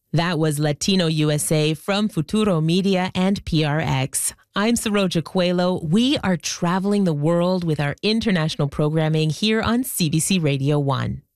That was Latino USA from Futuro Media and PRX. I'm Saroja Coelho. We are traveling the world with our international programming here on CBC Radio 1.